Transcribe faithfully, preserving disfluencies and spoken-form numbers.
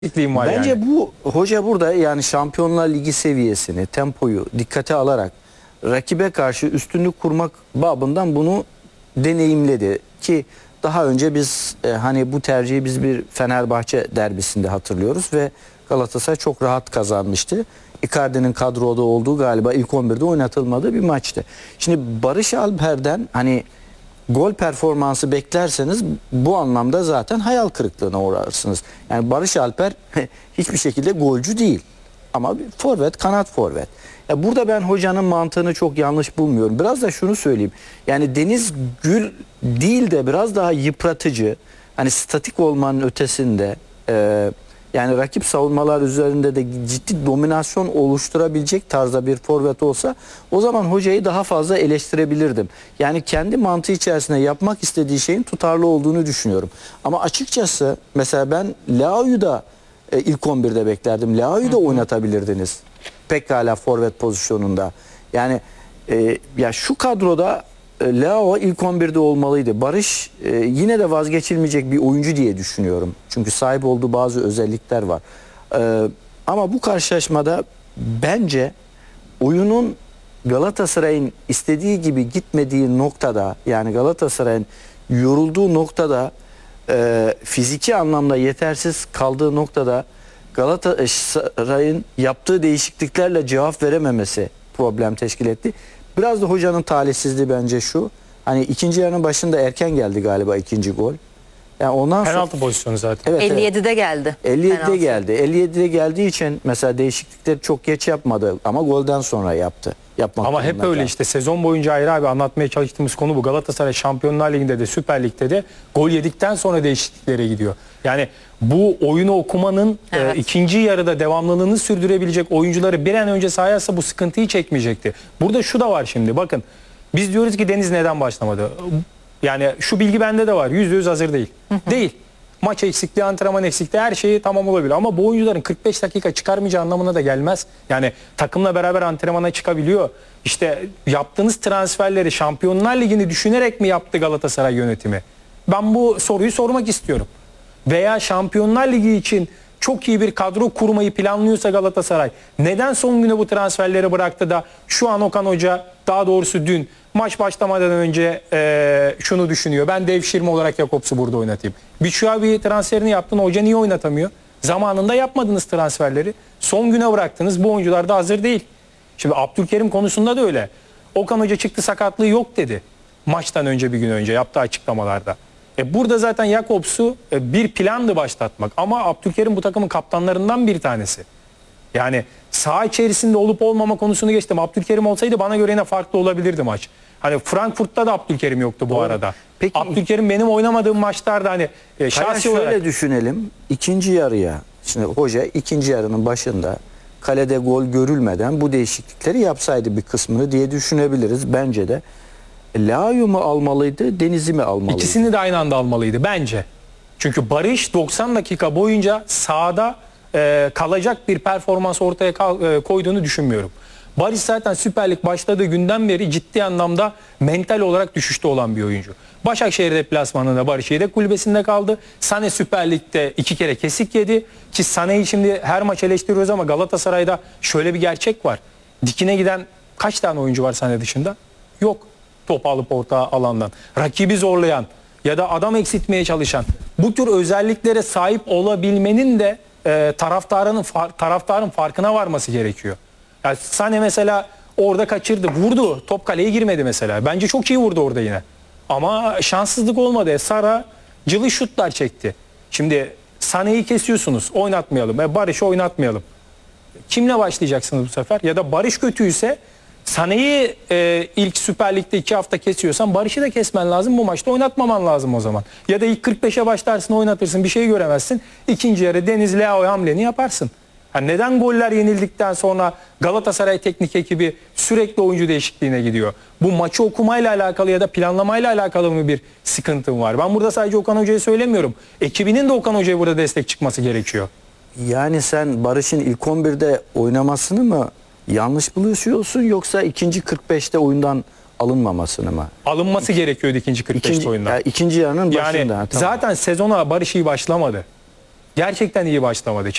var Bence yani. bu hoca burada yani Şampiyonlar Ligi seviyesini, tempoyu dikkate alarak rakibe karşı üstünlük kurmak babından bunu deneyimledi ki daha önce biz e, hani bu tercihi biz bir Fenerbahçe derbisinde hatırlıyoruz ve Galatasaray çok rahat kazanmıştı. Icardi'nin kadroda olduğu galiba ilk on birde oynatılmadığı bir maçtı. Şimdi Barış Alper'den hani gol performansı beklerseniz bu anlamda zaten hayal kırıklığına uğrarsınız. Yani Barış Alper hiçbir şekilde golcü değil. Ama bir forvet, kanat forvet. Ya burada ben hocanın mantığını çok yanlış bulmuyorum. Biraz da şunu söyleyeyim. Yani Deniz Gül değil de biraz daha yıpratıcı, hani statik olmanın ötesinde e, yani rakip savunmalar üzerinde de ciddi dominasyon oluşturabilecek tarzda bir forvet olsa o zaman hocayı daha fazla eleştirebilirdim. Yani kendi mantığı içerisinde yapmak istediği şeyin tutarlı olduğunu düşünüyorum. Ama açıkçası mesela ben Leao'yu da e, ilk on birde beklerdim. Leao'yu da oynatabilirdiniz. Pekala forvet pozisyonunda. Yani e, ya şu kadroda e, Leao ilk on birde olmalıydı. Barış e, yine de vazgeçilmeyecek bir oyuncu diye düşünüyorum. Çünkü sahip olduğu bazı özellikler var. E, ama bu karşılaşmada bence oyunun Galatasaray'ın istediği gibi gitmediği noktada, yani Galatasaray'ın yorulduğu noktada, e, fiziki anlamda yetersiz kaldığı noktada Galatasaray'ın yaptığı değişikliklerle cevap verememesi problem teşkil etti. Biraz da hocanın talihsizliği bence şu. Hani ikinci yarının başında erken geldi galiba ikinci gol. Yani ondan sonra Penaltı pozisyonu zaten. evet, elli yedide geldi. elli yedide Penaltı. geldi. elli yedide geldiği için mesela değişiklikleri çok geç yapmadı ama golden sonra yaptı. Yapmak Ama hep durumunda öyle kaldı. işte sezon boyunca ayrı abi anlatmaya çalıştığımız konu bu. Galatasaray Şampiyonlar Ligi'nde de Süper Lig'de de gol yedikten sonra değişikliklere gidiyor. Yani bu oyunu okumanın Evet. e, ikinci yarıda devamlılığını sürdürebilecek oyuncuları bir an önce sahaya alsa bu sıkıntıyı çekmeyecekti. Burada şu da var şimdi bakın. Biz diyoruz ki Deniz neden başlamadı? Yani şu bilgi bende de var. Yüzde yüz hazır değil. Değil. Maç eksikliği, antrenman eksikliği her şeyi tamam olabilir. Ama bu oyuncuların kırk beş dakika çıkarmayacağı anlamına da gelmez. Yani takımla beraber antrenmana çıkabiliyor. İşte yaptığınız transferleri Şampiyonlar Ligi'ni düşünerek mi yaptı Galatasaray yönetimi? Ben bu soruyu sormak istiyorum. Veya Şampiyonlar Ligi için çok iyi bir kadro kurmayı planlıyorsa Galatasaray neden son güne bu transferleri bıraktı da şu an Okan Hoca, daha doğrusu dün maç başlamadan önce e, şunu düşünüyor. Ben devşirme olarak Jakobs'u burada oynatayım. Batshuayi transferini yaptın, hoca niye oynatamıyor? Zamanında yapmadınız transferleri. Son güne bıraktınız. Bu oyuncular da hazır değil. Şimdi Abdülkerim konusunda da öyle. Okan Hoca çıktı, sakatlığı yok dedi. Maçtan önce bir gün önce yaptığı açıklamalarda. E burada zaten Jakobs'u e, bir plandı başlatmak. Ama Abdülkerim bu takımın kaptanlarından bir tanesi. Yani saha içerisinde olup olmama konusunu geçtim. Abdülkerim olsaydı bana göre yine farklı olabilirdi maç. Hani Frankfurt'ta da Abdülkerim yoktu bu Doğru. arada. Peki- Abdülkerim benim oynamadığım maçlarda hani e, Kaya şahsi şöyle olarak düşünelim. İkinci yarıya, şimdi hoca ikinci yarının başında kalede gol görülmeden bu değişiklikleri yapsaydı bir kısmını diye düşünebiliriz. Bence de Leao'yu mu almalıydı, Deniz'i mi almalıydı? İkisini de aynı anda almalıydı bence. Çünkü Barış doksan dakika boyunca sahada e, kalacak bir performans ortaya kal- e, koyduğunu düşünmüyorum. Barış zaten Süper Lig başladığı günden beri ciddi anlamda mental olarak düşüşte olan bir oyuncu. Başakşehir deplasmanında Barış yedek kulübesinde kaldı. Sané Süper Lig'de iki kere kesik yedi. Ki Sané'yi şimdi her maç eleştiriyoruz ama Galatasaray'da şöyle bir gerçek var. Dikine giden kaç tane oyuncu var Sané dışında? Yok. Top alıp orta alandan. Rakibi zorlayan ya da adam eksiltmeye çalışan bu tür özelliklere sahip olabilmenin de e, taraftarının far, taraftarın farkına varması gerekiyor. Yani Sané mesela orada kaçırdı, vurdu. Top kaleye girmedi mesela. Bence çok iyi vurdu orada yine. Ama şanssızlık olmadı. Sara cıvı şutlar çekti. Şimdi Sané'yi kesiyorsunuz. Oynatmayalım. E, Barış'ı oynatmayalım. Kimle başlayacaksınız bu sefer? Ya da Barış kötüyse Sané'yi e, ilk Süper Lig'de iki hafta kesiyorsan Barış'ı da kesmen lazım. Bu maçta oynatmaman lazım o zaman. Ya da ilk kırk beşe başlarsın, oynatırsın, bir şey göremezsin. İkinci yarı Deniz Leao hamleni yaparsın. Yani neden goller yenildikten sonra Galatasaray teknik ekibi sürekli oyuncu değişikliğine gidiyor? Bu maçı okumayla alakalı ya da planlamayla alakalı mı bir sıkıntım var? Ben burada sadece Okan Hoca'yı söylemiyorum. Ekibinin de Okan Hoca'ya burada destek çıkması gerekiyor. Yani sen Barış'ın ilk on birde oynamasını mı yanlış buluyorsun yoksa ikinci kırk beşte oyundan alınmamasını mı? Alınması gerekiyordu ikinci kırk beşte İkinci, oyundan. yani ikinci yarının Yani başında. Tamam. zaten sezona Barış iyi başlamadı. Gerçekten iyi başlamadı.